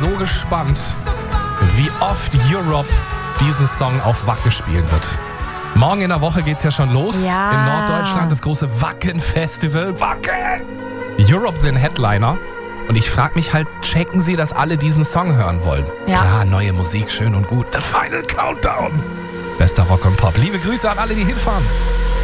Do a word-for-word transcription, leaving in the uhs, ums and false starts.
so gespannt, wie oft Europe diesen Song auf Wacken spielen wird. Morgen in der Woche geht's ja schon los. Ja. In Norddeutschland das große Wacken-Festival. Wacken! Europe sind Headliner. Und ich frage mich halt, checken sie, dass alle diesen Song hören wollen? Ja. Klar, neue Musik, schön und gut. The Final Countdown. Bester Rock und Pop. Liebe Grüße an alle, die hinfahren.